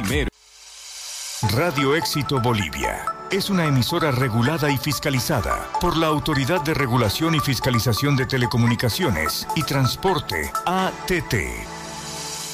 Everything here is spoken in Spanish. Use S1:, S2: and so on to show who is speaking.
S1: primero.
S2: Radio Éxito Bolivia es una emisora regulada y fiscalizada por la Autoridad de Regulación y Fiscalización de Telecomunicaciones y Transporte, ATT.